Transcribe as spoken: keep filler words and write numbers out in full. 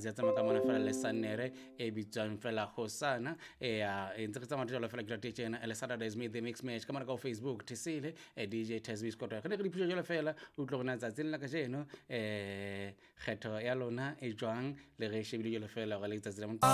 jazz ya tsamaya ka mona fela le Sanere e bitswang fela Hosana e a e ntse ke tsamaya jalo fela ke rate tjena le Saturdays Meet the Mix Match ka mona ka Facebook Tisile e D J Tasby Scott ka ne ke dipitso jalo fela o tlo gona tsatsing la ka jeno eh kgetho ya lona e jwang le re shebile jalo fela ga le tsatsi la